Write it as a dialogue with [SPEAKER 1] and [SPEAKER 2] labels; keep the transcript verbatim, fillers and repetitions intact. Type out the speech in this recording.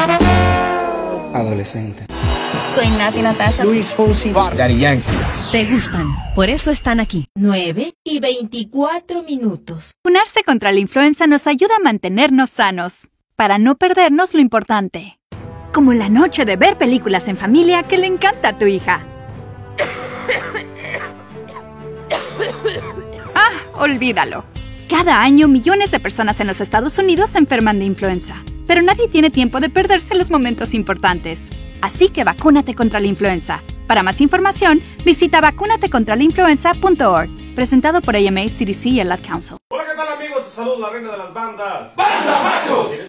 [SPEAKER 1] Adolescente.
[SPEAKER 2] Soy Nati Natasha.
[SPEAKER 1] Luis Fonsi.
[SPEAKER 3] Daddy Yankee.
[SPEAKER 4] Te gustan, por eso están aquí.
[SPEAKER 5] nueve y veinticuatro minutos.
[SPEAKER 6] Vacunarse contra la influenza nos ayuda a mantenernos sanos, para no perdernos lo importante. Como la noche de ver películas en familia que le encanta a tu hija. Ah, olvídalo. Cada año millones de personas en los Estados Unidos se enferman de influenza, pero nadie tiene tiempo de perderse los momentos importantes. Así que vacúnate contra la influenza. Para más información, visita vacunate contra la influenza punto org. Presentado por A M A, C D C y el Ad Council.
[SPEAKER 7] Hola, ¿qué tal, amigos? Te saludo la reina de las bandas.
[SPEAKER 8] ¡Banda Machos!